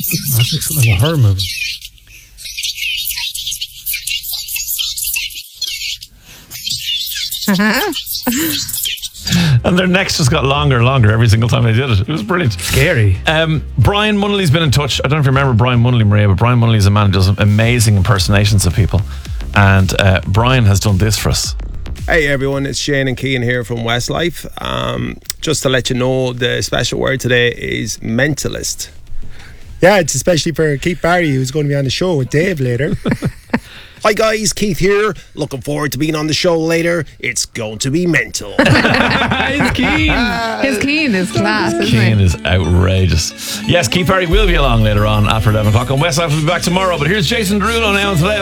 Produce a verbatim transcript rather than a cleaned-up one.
It's like a horror movie. And their necks just got longer and longer every single time they did it. It was brilliant. Scary. Um, Brian Munnelly's been in touch. I don't know if you remember Brian Munnelly, Maria, but Brian Munnelly is a man who does amazing impersonations of people. And uh, Brian has done this for us. Hey everyone, it's Shane and Keane here from Westlife. Um, just to let you know, the special word today is mentalist. Yeah, it's especially for Keith Barry, who's going to be on the show with Dave later. Hi guys, Keith here. Looking forward to being on the show later. It's going to be mental. It's Keane. His Keane is class, isn't Keane he? is outrageous. Yes, Keith Parry will be along later on after eleven o'clock on Westlife. We'll be back tomorrow. But here's Jason Derulo now on today.